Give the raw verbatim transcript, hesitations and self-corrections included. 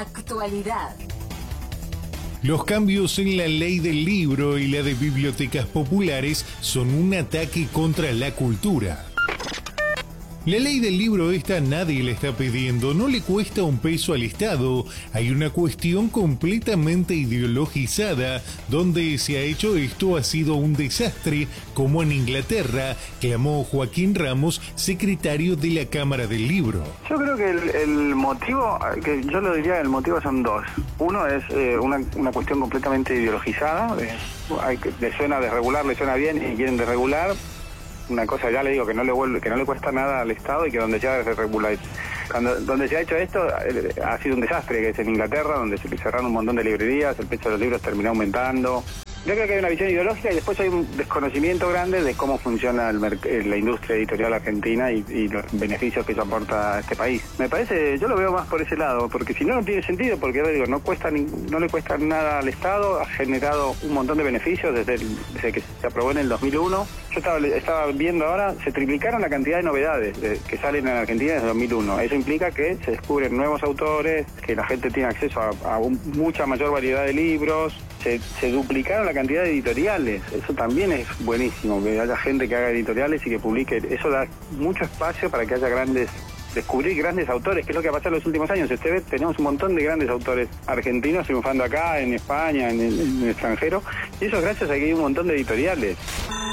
Actualidad. Los cambios en la ley del libro y la de bibliotecas populares son un ataque contra la cultura. La ley del libro esta nadie la está pidiendo, no le cuesta un peso al Estado. Hay una cuestión completamente ideologizada. Donde se ha hecho esto ha sido un desastre, como en Inglaterra, clamó Joaquín Ramos, secretario de la Cámara del Libro. Yo creo que el, el motivo, que yo lo diría, el motivo son dos. Uno es eh, una, una cuestión completamente ideologizada. Eh, hay que, le suena desregular, le suena bien y quieren desregular. Una cosa, ya le digo, que no le vuelve, que no le cuesta nada al Estado y que donde se ha desregulado, cuando donde se ha hecho esto eh, ha sido un desastre, que es en Inglaterra, donde se cerraron un montón de librerías, el precio de los libros terminó aumentando. Yo creo que hay una visión ideológica y después hay un desconocimiento grande de cómo funciona el la industria editorial argentina y, y los beneficios que eso aporta a este país. Me parece, yo lo veo más por ese lado, porque si no, no tiene sentido, porque yo digo, no cuesta ni, no le cuesta nada al Estado, ha generado un montón de beneficios desde, el, desde que se aprobó en el dos mil uno. Yo estaba, estaba viendo ahora, se triplicaron la cantidad de novedades de, que salen en Argentina desde dos mil uno. Eso implica que se descubren nuevos autores, que la gente tiene acceso a, a un, mucha mayor variedad de libros. Se, se duplicaron la cantidad de editoriales, eso también es buenísimo, que haya gente que haga editoriales y que publique, eso da mucho espacio para que haya grandes, descubrir grandes autores, que es lo que ha pasado en los últimos años. Usted ve, tenemos un montón de grandes autores argentinos triunfando acá, en España, en, en, en el extranjero, y eso es gracias a que hay un montón de editoriales.